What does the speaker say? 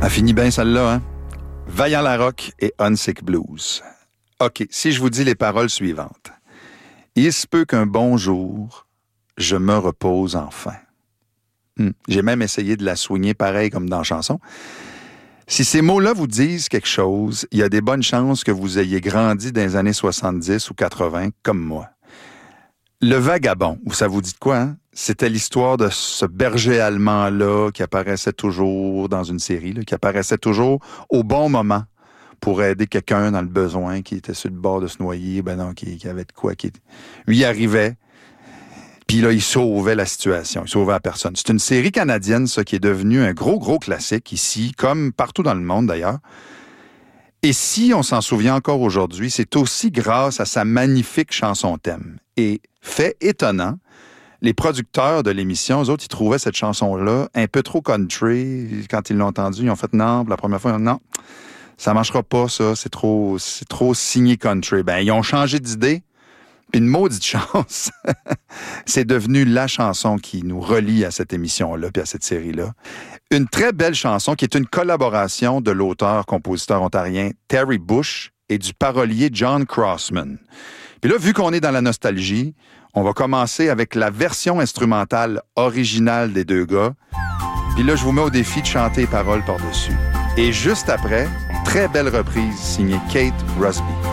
A fini bien celle-là, hein? Vaillant Larocque et Unsick Blues. OK, si je vous dis les paroles suivantes. Il se peut qu'un bon jour, je me repose enfin. J'ai même essayé de la soigner pareil comme dans la chanson. Si ces mots-là vous disent quelque chose, il y a des bonnes chances que vous ayez grandi dans les années 70 ou 80, comme moi. Le Vagabond, ça vous dit de quoi, hein? C'était l'histoire de ce berger allemand-là qui apparaissait toujours dans une série, là, qui apparaissait toujours au bon moment pour aider quelqu'un dans le besoin, qui était sur le bord de se noyer, qui avait de quoi. Lui, il arrivait, puis là, il sauvait la situation, il sauvait la personne. C'est une série canadienne, ça, qui est devenue un gros classique ici, comme partout dans le monde d'ailleurs. Et si on s'en souvient encore aujourd'hui, c'est aussi grâce à sa magnifique chanson-thème. Et fait étonnant, les producteurs de l'émission, eux autres, ils trouvaient cette chanson-là un peu trop country. Quand ils l'ont entendue, ils ont fait non. Pour la première fois, non, ça marchera pas, ça. C'est trop signé country. Ben, ils ont changé d'idée. Puis une maudite chance. C'est devenu la chanson qui nous relie à cette émission-là puis à cette série-là. Une très belle chanson qui est une collaboration de l'auteur-compositeur ontarien Terry Bush et du parolier John Crossman. Puis là, vu qu'on est dans la nostalgie, on va commencer avec la version instrumentale originale des deux gars. Puis là, je vous mets au défi de chanter les paroles par-dessus. Et juste après, très belle reprise signée Kate Rusby.